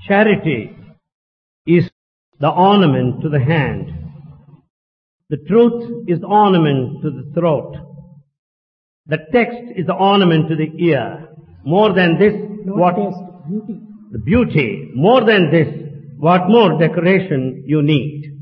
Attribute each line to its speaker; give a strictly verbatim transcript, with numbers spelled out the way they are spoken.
Speaker 1: Charity is the ornament to the hand. The truth is the ornament to the throat. The text is the ornament to the ear. More than this,
Speaker 2: Not
Speaker 1: what
Speaker 2: taste, beauty.
Speaker 1: the beauty, more than this, what more decoration you need?